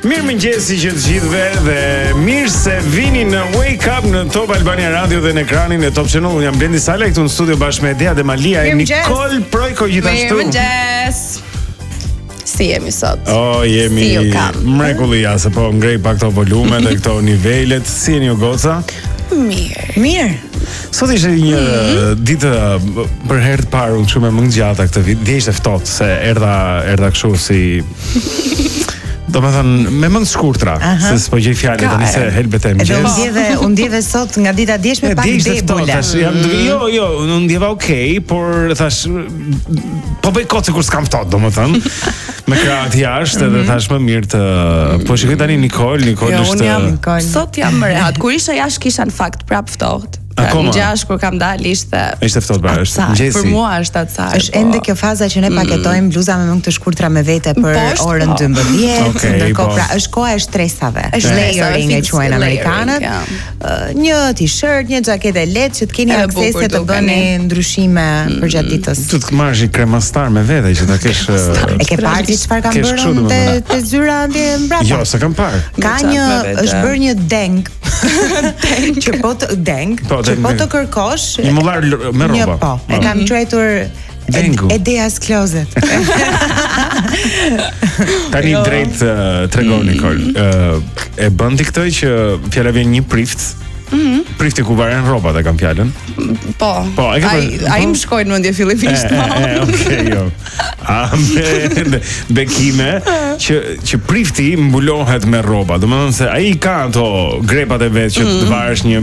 Mirëmëngjesi që të gjithëve dhe mirë se vini në Wake Up në Top Albania Radio dhe në ekranin e Top Channel. Unë jam Blendi Sala këtu në studio bashkë me Edea dhe Malia e Nicole Projko gjithashtu. Mirëmëngjes. Si jemi sot? Jemi mrekullia se po ngrej pa këto volume dhe këto nivelet. Si jeni ju goca? Mirë. Sot ishte një ditë për herë të parë unë shumë më ngjata këtë vit. Dje ishte ftohtë se erdha kështu si do më thënë, me mëngë shkurtra, se s'po gjej fjalë tani se helbet e mëngjes. Unë ndjeve sot nga dita djeshme pak debula. Unë ndjeva okej, por thash, po bëj kot sikur s'kam ftohtë, domethënë. Me krahët jashtë edhe thash më mirë të po shikoj tani Nicole është. Sot jam më rehat. Kur isha jashtë kisha në fakt prap ftohtë. Akoma. Në gjashtë kur kam dalë ishte ftohtë pra, është mëngjesi. Për mua është atë. Është ende kjo faza që ne paketojmë bluza me mëngë të shkurtra me vete për orën 12. Ndërkohë pra është koha e stresave. Është layering e quajnë amerikanët. Një t-shirt, një xhaketë lehtë që të keni akses të bëni ndryshime përgjatë ditës. Tu të marrësh një kremastar me vete që ta kesh. E ke parë ti çfarë kanë bërë te zyra ndje mbrapa? Jo, s'e kam parë. Ka është bërë një deng. Që po të deng. Që po të kërkosh një mullar me rroba. Po, e kam quajtur Edea's Closet. Tani drejt tregon Nicole. E bën ti këtë që fjala vjen një prift. Prifti ku varen rrobat e kam fjalën. Po, ai më shkojnë në mendje fillimisht. Okej, jo. Bekime që prifti mbulohet me rroba. Domethënë se ai ka ato grepat e vet që të varesh një